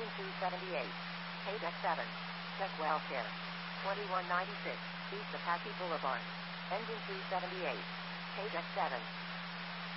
Engine 278. Page X7. Check welfare. 2196. East Apache Boulevard. Engine 278. Page X7.